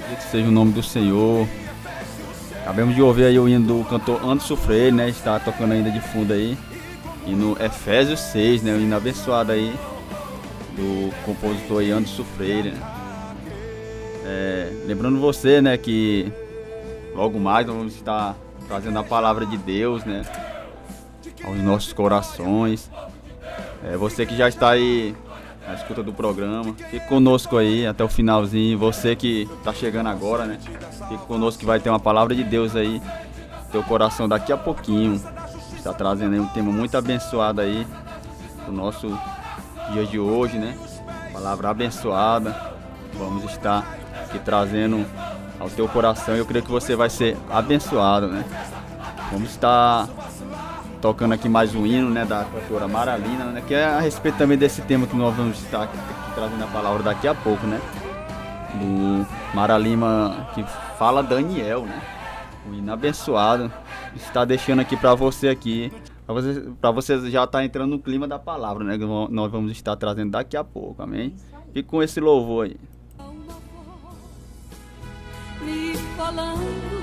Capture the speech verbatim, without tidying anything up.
Que seja o nome do Senhor. Acabamos de ouvir aí o hino do cantor Anderson Freire, né? Está tocando ainda de fundo aí. E no Efésios seis, né? O hino abençoado aí do compositor aí Anderson Freire, né? É, lembrando você, né, que logo mais nós vamos estar trazendo a palavra de Deus, né, aos nossos corações. É, você que já está aí na escuta do programa, fique conosco aí até o finalzinho. Você que está chegando agora, né, fique conosco que vai ter uma palavra de Deus aí no teu coração daqui a pouquinho. Está trazendo aí um tema muito abençoado aí do nosso dia de hoje, né, palavra abençoada. Vamos estar aqui trazendo ao teu coração. Eu creio que você vai ser abençoado, né? Vamos estar tocando aqui mais um hino, né, da cantora Maralina, né, que é a respeito também desse tema que nós vamos estar aqui, aqui trazendo a palavra daqui a pouco, né? Do Maralima, que fala Daniel, né? O hino abençoado. Está deixando aqui para você aqui, para você, para você já estar entrando no clima da palavra, né? Que nós vamos estar trazendo daqui a pouco, amém? Fique com esse louvor aí. Me falando